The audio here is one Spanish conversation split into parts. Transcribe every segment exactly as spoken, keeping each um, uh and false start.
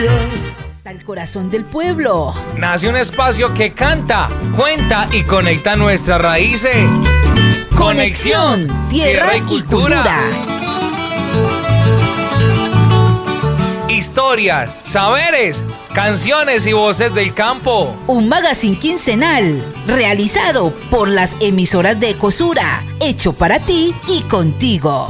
Al corazón del pueblo. Nace un espacio que canta, cuenta y conecta nuestras raíces. Conexión, tierra, tierra y, y cultura. cultura. Historias, saberes, canciones y voces del campo. Un magazine quincenal realizado por las emisoras de Ecosura, hecho para ti y contigo.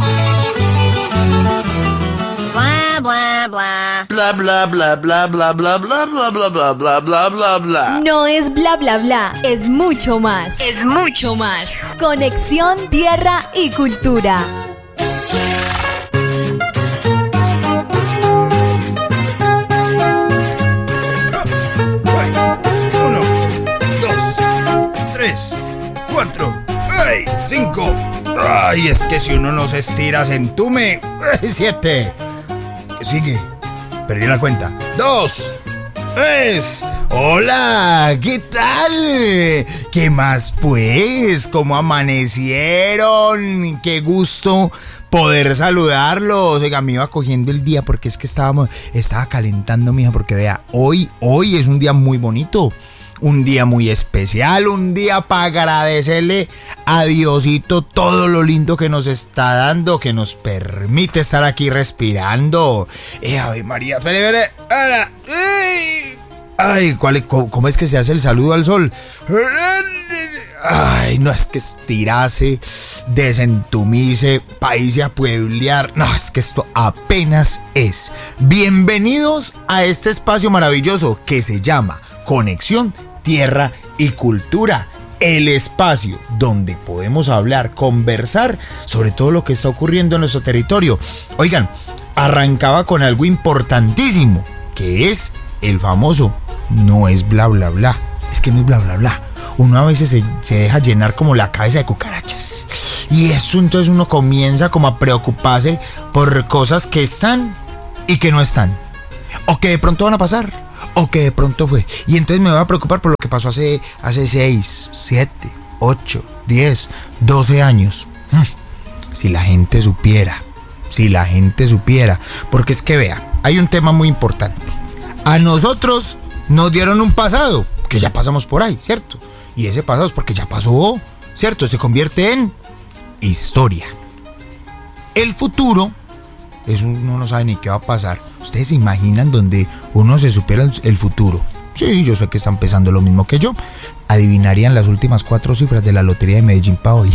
Bla bla bla bla bla bla bla bla bla bla bla bla bla bla bla bla. No es bla bla bla, es mucho más. Es mucho más. Conexión, tierra y cultura. Uno, dos, tres, cuatro, ay, cinco. Ay, es que si uno no se estira se entume. Siete. Sigue, perdí la cuenta. Dos, tres. Hola, ¿qué tal? ¿Qué más pues? ¿Cómo amanecieron? Qué gusto poder saludarlos. Oiga, me iba cogiendo el día porque es que estábamos, estaba calentando, mija, porque vea, hoy, hoy es un día muy bonito. Un día muy especial, un día para agradecerle a Diosito todo lo lindo que nos está dando, que nos permite estar aquí respirando. Eh, Ave María, espere, espere. Ay, ay, ¿cuál es, cómo, ¿cómo es que se hace el saludo al sol? Ay, no, es que estirarse, desentumirse, país a pueblear. No, es que esto apenas es. Bienvenidos a este espacio maravilloso que se llama Conexión, Tierra y Cultura, el espacio donde podemos hablar, conversar sobre todo lo que está ocurriendo en nuestro territorio. Oigan, arrancaba con algo importantísimo, que es el famoso no es bla bla bla. Es que no es bla bla bla. Uno a veces se, se deja llenar como la cabeza de cucarachas. Y eso entonces uno comienza como a preocuparse por cosas que están y que no están. O que de pronto van a pasar. O que de pronto fue. Y entonces me voy a preocupar por lo que pasó hace, hace seis, siete, ocho, diez, doce años. Si la gente supiera. Si la gente supiera. Porque es que vea, hay un tema muy importante. A nosotros nos dieron un pasado, que ya pasamos por ahí, ¿cierto? Y ese pasado es porque ya pasó, ¿cierto? Se convierte en historia. El futuro, eso uno no sabe ni qué va a pasar. ¿Ustedes se imaginan donde uno se supiera el futuro? Sí, yo sé que están pensando lo mismo que yo. Adivinarían las últimas cuatro cifras de la lotería de Medellín para hoy.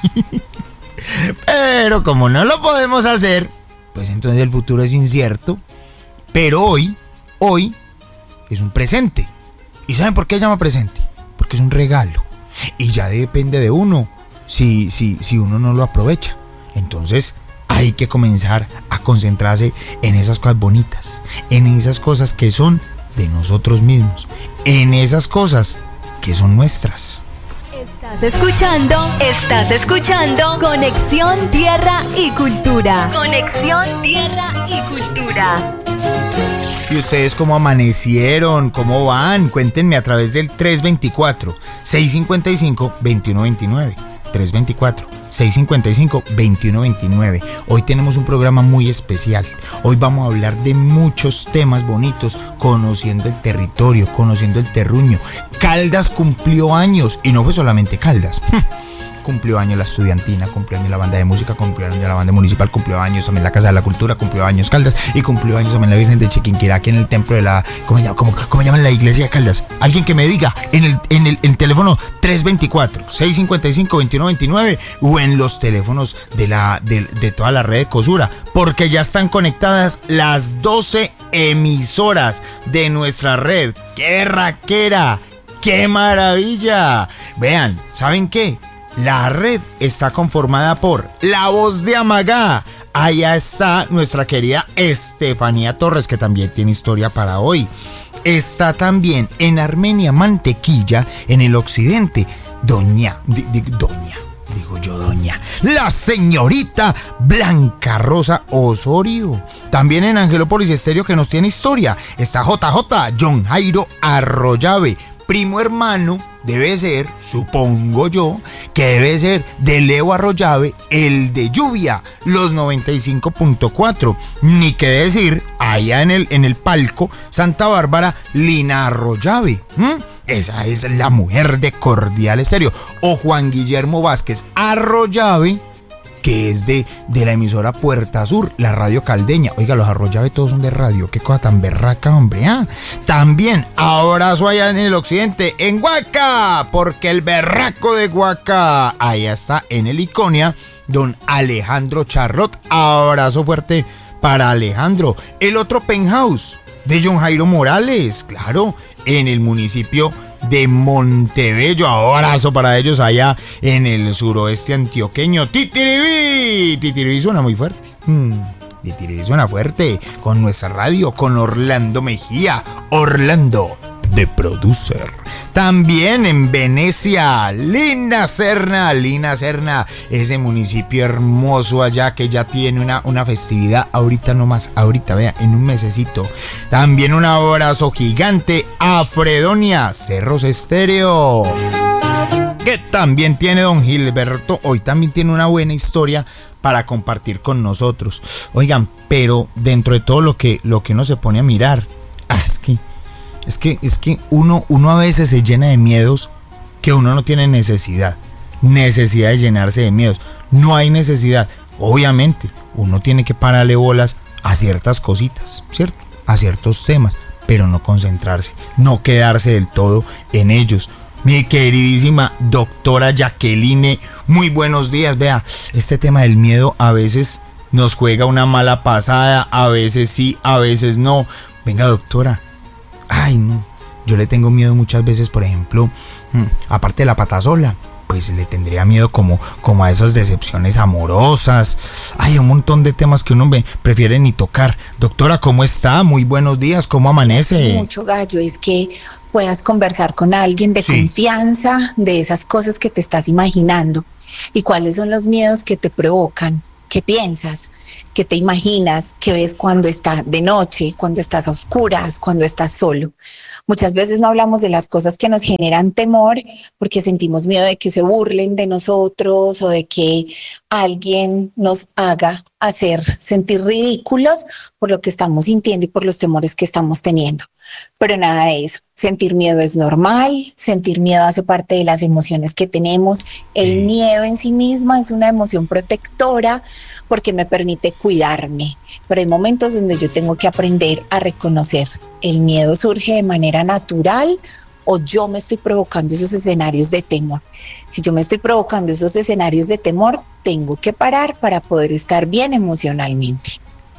Pero como no lo podemos hacer, pues entonces el futuro es incierto. Pero hoy, hoy es un presente. ¿Y saben por qué se llama presente? Porque es un regalo. Y ya depende de uno si, si, si uno no lo aprovecha. Entonces hay que comenzar a concentrarse en esas cosas bonitas, en esas cosas que son de nosotros mismos, en esas cosas que son nuestras. Estás escuchando, estás escuchando Conexión, Tierra y Cultura. Conexión, Tierra y Cultura. ¿Y ustedes cómo amanecieron? ¿Cómo van? Cuéntenme a través del tres dos cuatro, seis cinco cinco, dos uno dos nueve. tres dos cuatro, seis cinco cinco, dos uno dos nueve. Hoy tenemos un programa muy especial. Hoy vamos a hablar de muchos temas bonitos, conociendo el territorio, conociendo el terruño. Caldas cumplió años, y no fue solamente Caldas. Cumplió años la estudiantina, cumplió años la banda de música, cumplió años la banda municipal, cumplió años también la Casa de la Cultura, cumplió años Caldas, y cumplió años también la Virgen de Chiquinquirá, aquí en el templo de la... ¿Cómo se llama? ¿Cómo, cómo llaman la iglesia de Caldas? Alguien que me diga en el, en el, en el teléfono tres dos cuatro, seis cinco cinco, dos uno dos nueve o en los teléfonos de, la, de, de toda la red de Ecosura, porque ya están conectadas las doce emisoras de nuestra red. ¡Qué raquera! ¡Qué maravilla! Vean, ¿saben qué? La red está conformada por La Voz de Amagá. Allá está nuestra querida Estefanía Torres, que también tiene historia para hoy. Está también en Armenia Mantequilla, en el occidente, Doña, di, di, Doña, digo yo Doña, la señorita Blanca Rosa Osorio. También en Angelópolis Estéreo, que nos tiene historia, está J J, John Jairo Arroyave. primo hermano debe ser, supongo yo, que debe ser de Leo Arroyave, el de Lluvia, los noventa y cinco punto cuatro. Ni qué decir, allá en el, en el palco, Santa Bárbara, Lina Arroyave. ¿Mm? Esa es la mujer de Cordial Estéreo. O Juan Guillermo Vázquez Arroyave, que es de, de la emisora Puerta Sur, la radio caldeña. Oiga, los Arroyave todos son de radio, qué cosa tan berraca, hombre. ¿Ah? También, abrazo allá en el occidente, en Guaca, porque el berraco de Guaca, allá está en el Iconia, don Alejandro Charrot. Abrazo fuerte para Alejandro. El otro penthouse de John Jairo Morales, claro, en el municipio de Montebello. Abrazo para ellos allá en el suroeste antioqueño. Titiribí, Titiribí suena muy fuerte. Mm, Titiribí suena fuerte con nuestra radio, con Orlando Mejía, Orlando de Producer. También en Venecia, Lina Serna, Lina Serna, ese municipio hermoso allá que ya tiene una, una festividad ahorita nomás, ahorita, vea, en un mesecito. También un abrazo gigante a Fredonia, Cerros Estéreo, que también tiene don Gilberto, hoy también tiene una buena historia para compartir con nosotros. Oigan, pero dentro de todo lo que, lo que uno se pone a mirar, ah, es que Es que, es que uno, uno a veces se llena de miedos que uno no tiene necesidad. Necesidad de llenarse de miedos. No hay necesidad. Obviamente, uno tiene que pararle bolas a ciertas cositas, ¿cierto? A ciertos temas, pero no concentrarse, no quedarse del todo en ellos. Mi queridísima doctora Jacqueline, muy buenos días. Vea, este tema del miedo a veces nos juega una mala pasada, a veces sí, a veces no. Venga, doctora. Ay, no, yo le tengo miedo muchas veces, por ejemplo, aparte de la pata sola, pues le tendría miedo como, como a esas decepciones amorosas. Hay un montón de temas que uno me prefiere ni tocar. Doctora, ¿cómo está? Muy buenos días, ¿cómo amanece? Mucho, Gallo, es que puedas conversar con alguien de sí. Confianza de esas cosas que te estás imaginando y cuáles son los miedos que te provocan. ¿Qué piensas? ¿Qué te imaginas? ¿Qué ves cuando está de noche? Cuando estás a oscuras? Cuando estás solo? Muchas veces no hablamos de las cosas que nos generan temor porque sentimos miedo de que se burlen de nosotros o de que alguien nos haga hacer sentir ridículos por lo que estamos sintiendo y por los temores que estamos teniendo. Pero nada de eso. Sentir miedo es normal, sentir miedo hace parte de las emociones que tenemos. El miedo en sí misma es una emoción protectora porque me permite cuidarme. Pero hay momentos donde yo tengo que aprender a reconocer. El miedo surge de manera natural o yo me estoy provocando esos escenarios de temor. Si yo me estoy provocando esos escenarios de temor, tengo que parar para poder estar bien emocionalmente.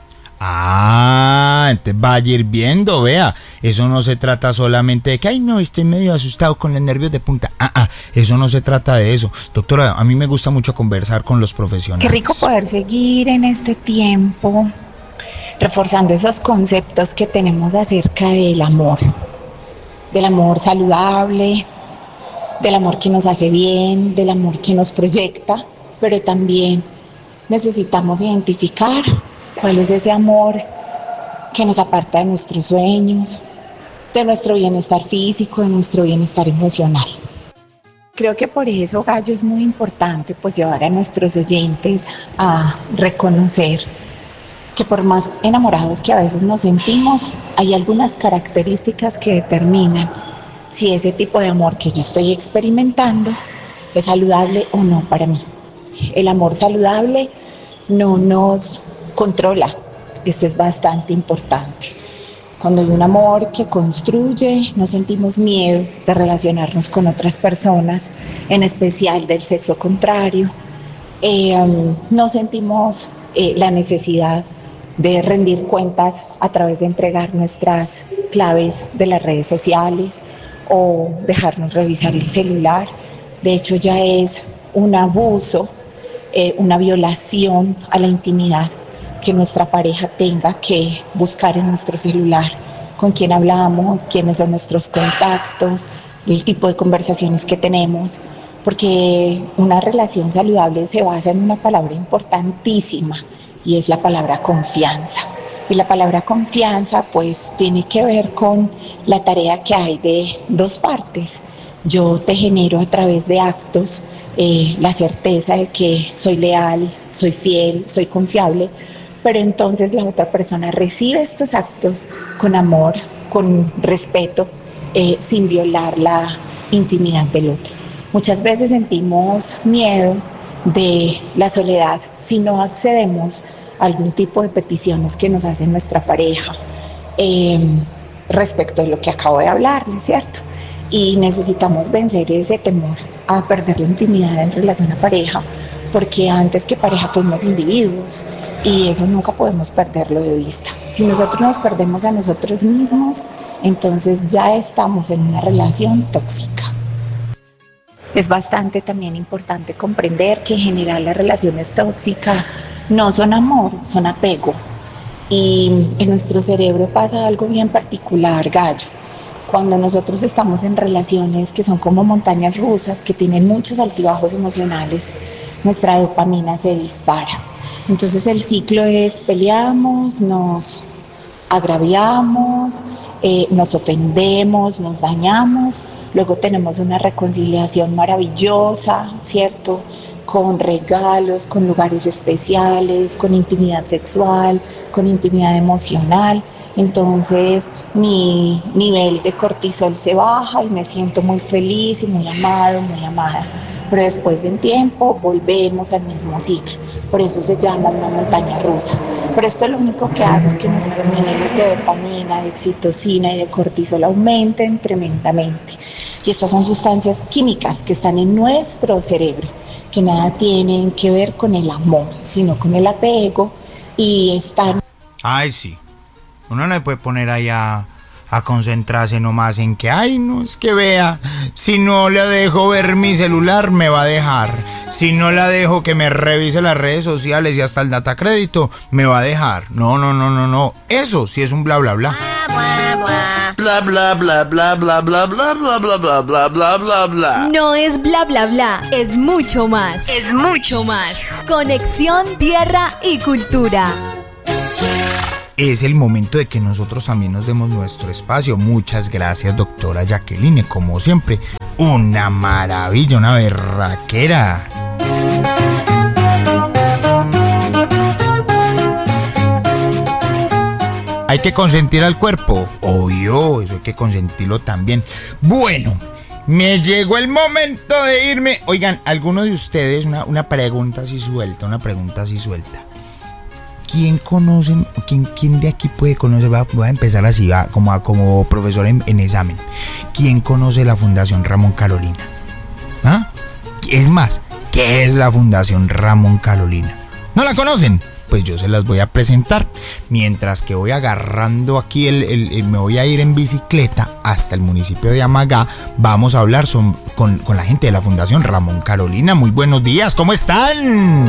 Ah, entonces vaya a ir viendo, vea, eso no se trata solamente de que, ay no, estoy medio asustado con los nervios de punta. Ah, ah, eso no se trata de eso. Doctora, a mí me gusta mucho conversar con los profesionales. Qué rico poder seguir en este tiempo reforzando esos conceptos que tenemos acerca del amor, del amor saludable, del amor que nos hace bien, del amor que nos proyecta, pero también necesitamos identificar cuál es ese amor que nos aparta de nuestros sueños, de nuestro bienestar físico, de nuestro bienestar emocional. Creo que por eso, Gallo, es muy importante pues llevar a nuestros oyentes a reconocer que por más enamorados que a veces nos sentimos, hay algunas características que determinan si ese tipo de amor que yo estoy experimentando es saludable o no para mí. El amor saludable no nos controla, eso es bastante importante. Cuando hay un amor que construye, no sentimos miedo de relacionarnos con otras personas, en especial del sexo contrario. Eh, um, no sentimos eh, la necesidad de rendir cuentas a través de entregar nuestras claves de las redes sociales o dejarnos revisar el celular. De hecho, ya es un abuso, eh, una violación a la intimidad que nuestra pareja tenga que buscar en nuestro celular con quién hablamos, quiénes son nuestros contactos, el tipo de conversaciones que tenemos, porque una relación saludable se basa en una palabra importantísima y es la palabra confianza. Y la palabra confianza pues tiene que ver con la tarea que hay de dos partes. Yo te genero a través de actos eh, la certeza de que soy leal, soy fiel, soy confiable, pero entonces la otra persona recibe estos actos con amor, con respeto, eh, sin violar la intimidad del otro. Muchas veces sentimos miedo de la soledad si no accedemos a algún tipo de peticiones que nos hace nuestra pareja eh, respecto de lo que acabo de hablar, ¿no es cierto? Y necesitamos vencer ese temor a perder la intimidad en relación a pareja, porque antes que pareja fuimos individuos y eso nunca podemos perderlo de vista. Si nosotros nos perdemos a nosotros mismos, entonces ya estamos en una relación tóxica. Es bastante también importante comprender que en general las relaciones tóxicas no son amor, son apego. Y en nuestro cerebro pasa algo bien particular, Gallo. Cuando nosotros estamos en relaciones que son como montañas rusas, que tienen muchos altibajos emocionales, nuestra dopamina se dispara. Entonces el ciclo es peleamos, nos agraviamos, eh, nos ofendemos, nos dañamos, luego tenemos una reconciliación maravillosa, ¿cierto? Con regalos, con lugares especiales, con intimidad sexual, con intimidad emocional. Entonces mi nivel de cortisol se baja y me siento muy feliz y muy amado, muy amada. Pero después de un tiempo volvemos al mismo ciclo. Por eso se llama una montaña rusa. Pero esto lo único que hace es que nuestros niveles de dopamina, de oxitocina y de cortisol aumenten tremendamente. Y estas son sustancias químicas que están en nuestro cerebro, que nada tienen que ver con el amor, sino con el apego y están... Ay, sí. Uno no le puede poner ahí a, a concentrarse nomás en que, ay, no, es que vea, si no le dejo ver mi celular, me va a dejar. Si no la dejo que me revise las redes sociales y hasta el datacrédito, me va a dejar. No, no, no, no, no. Eso sí es un bla, bla, bla. Bla bla bla bla bla bla bla bla bla bla bla bla bla bla. No es bla bla bla, es mucho más. Es mucho más. Conexión Tierra y Cultura. Es el momento de que nosotros también nos demos nuestro espacio. Muchas gracias, doctora Jacqueline, como siempre. Una maravilla, una berraquera. Hay que consentir al cuerpo. Obvio, eso hay que consentirlo también. Bueno, me llegó el momento de irme. Oigan, alguno de ustedes, una, una pregunta así suelta, una pregunta así suelta. ¿Quién conocen, quién, quién de aquí puede conocer? Voy a, voy a empezar así, va, como, a, como profesor en, en examen. ¿Quién conoce la Fundación Ramón Carolina? ¿Ah? Es más, ¿qué es la Fundación Ramón Carolina? ¿No la conocen? Pues yo se las voy a presentar. Mientras que voy agarrando aquí, el, el, el, me voy a ir en bicicleta hasta el municipio de Amagá. Vamos a hablar son, con, con la gente de la Fundación Ramón Carolina. Muy buenos días, ¿cómo están?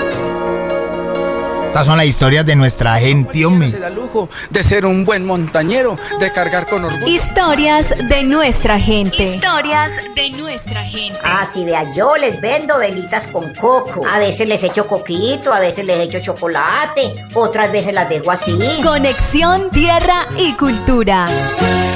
Estas son las historias de nuestra gente, hombre. El lujo de ser un buen montañero, de cargar con orgullo. Historias de nuestra gente. Historias de nuestra gente. Ah, sí, vea, yo les vendo velitas con coco. A veces les echo coquito, a veces les echo chocolate, otras veces las dejo así. Conexión Tierra y Cultura.